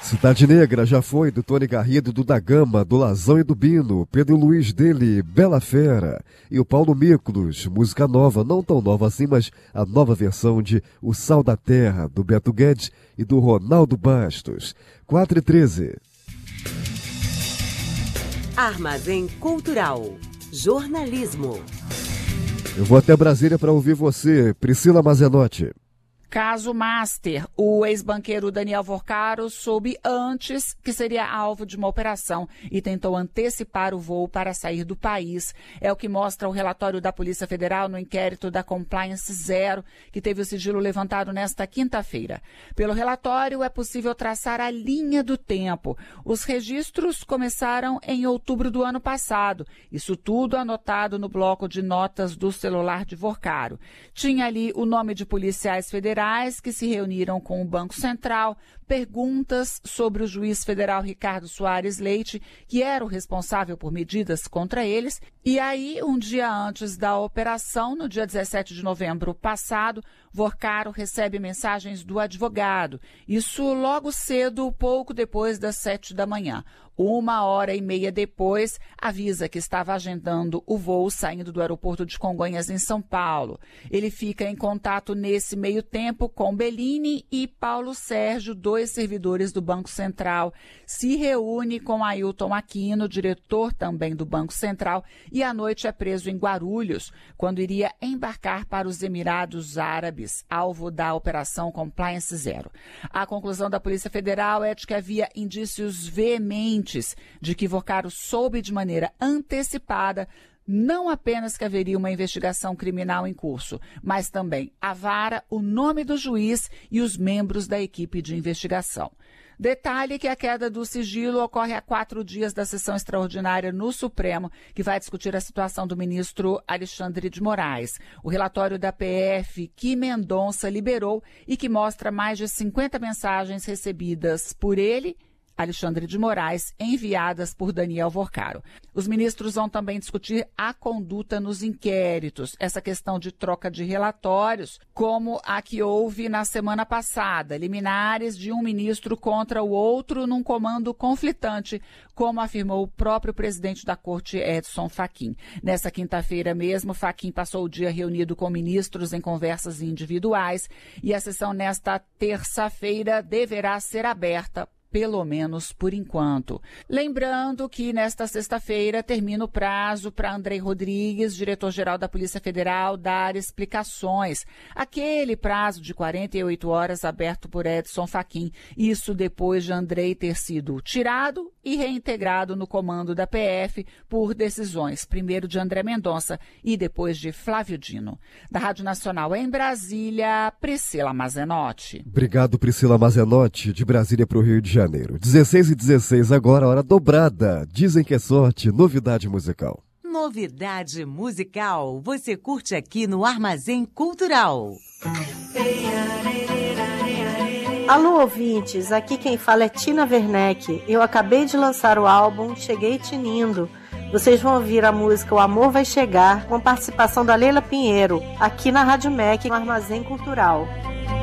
Cidade Negra já foi do Tony Garrido, do Da Gama, do Lazão e do Bino, Pedro Luiz dele, Bela Fera e o Paulo Miklos, música nova, não tão nova assim, mas a nova versão de O Sal da Terra, do Beto Guedes e do Ronaldo Bastos. 4h13. Armazém Cultural. Jornalismo. Eu vou até Brasília para ouvir você, Priscila Mazenotti. Caso Master, o ex-banqueiro Daniel Vorcaro soube antes que seria alvo de uma operação e tentou antecipar o voo para sair do país. É o que mostra o relatório da Polícia Federal no inquérito da Compliance Zero, que teve o sigilo levantado nesta quinta-feira. Pelo relatório, é possível traçar a linha do tempo. Os registros começaram em outubro do ano passado. Isso tudo anotado no bloco de notas do celular de Vorcaro. Tinha ali o nome de policiais federais que se reuniram com o Banco Central, perguntas sobre o juiz federal Ricardo Soares Leite, que era o responsável por medidas contra eles, e aí, um dia antes da operação, no dia 17 de novembro passado, Vorcaro recebe mensagens do advogado. Isso logo cedo, pouco depois das 7 da manhã. 1h30 depois, avisa que estava agendando o voo saindo do aeroporto de Congonhas, em São Paulo. Ele fica em contato nesse meio tempo com Bellini e Paulo Sérgio, dois servidores do Banco Central. Se reúne com Ailton Aquino, diretor também do Banco Central, e à noite é preso em Guarulhos, quando iria embarcar para os Emirados Árabes, alvo da Operação Compliance Zero. A conclusão da Polícia Federal é de que havia indícios veementes de que Vorcaro soube de maneira antecipada não apenas que haveria uma investigação criminal em curso, mas também a vara, o nome do juiz e os membros da equipe de investigação. Detalhe que a queda do sigilo ocorre a 4 dias da sessão extraordinária no Supremo, que vai discutir a situação do ministro Alexandre de Moraes. O relatório da PF que Mendonça liberou e que mostra mais de 50 mensagens recebidas por ele, Alexandre de Moraes, enviadas por Daniel Vorcaro. Os ministros vão também discutir a conduta nos inquéritos, essa questão de troca de relatórios, como a que houve na semana passada, liminares de um ministro contra o outro num comando conflitante, como afirmou o próprio presidente da Corte, Edson Fachin. Nessa quinta-feira mesmo, Fachin passou o dia reunido com ministros em conversas individuais e a sessão nesta terça-feira deverá ser aberta, pelo menos por enquanto. Lembrando que nesta sexta-feira termina o prazo para Andrei Rodrigues, diretor-geral da Polícia Federal, dar explicações. Aquele prazo de 48 horas aberto por Edson Fachin. Isso depois de Andrei ter sido tirado e reintegrado no comando da PF por decisões, primeiro de André Mendonça e depois de Flávio Dino. Da Rádio Nacional em Brasília, Priscila Mazenotti. Obrigado, Priscila Mazenotti, de Brasília para o Rio de Janeiro. 16h16 agora, hora dobrada. Dizem que é sorte, novidade musical. Novidade musical, você curte aqui no Armazém Cultural. Alô, ouvintes, aqui quem fala é Tina Werneck. Eu acabei de lançar o álbum Cheguei Tinindo. Vocês vão ouvir a música O Amor Vai Chegar, com participação da Leila Pinheiro, aqui na Rádio MEC, no Armazém Cultural.